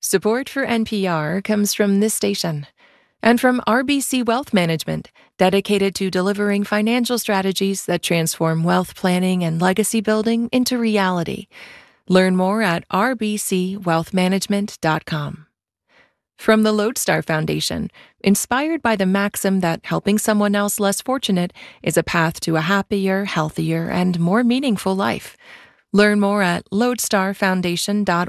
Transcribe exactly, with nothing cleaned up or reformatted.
Support for N P R comes from this station and from R B C Wealth Management, dedicated to delivering financial strategies that transform wealth planning and legacy building into reality. Learn more at r b c wealth management dot com. From the Lodestar Foundation, inspired by the maxim that helping someone else less fortunate is a path to a happier, healthier, and more meaningful life. Learn more at lodestar foundation dot org.